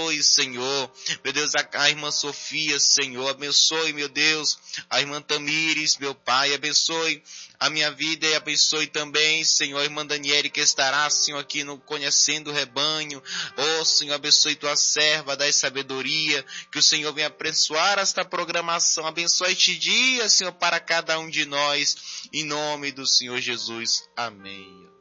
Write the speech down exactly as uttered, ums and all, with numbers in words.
abençoe, Senhor, meu Deus, a, a irmã Sofia, Senhor, abençoe, meu Deus, a irmã Tamires, meu Pai, abençoe a minha vida e abençoe também, Senhor, a irmã Daniele que estará, Senhor, aqui no Conhecendo o Rebanho. Oh, Senhor, abençoe tua serva, dai sabedoria, que o Senhor venha abençoar esta programação, abençoe este dia, Senhor, para cada um de nós, em nome do Senhor Jesus. Amém.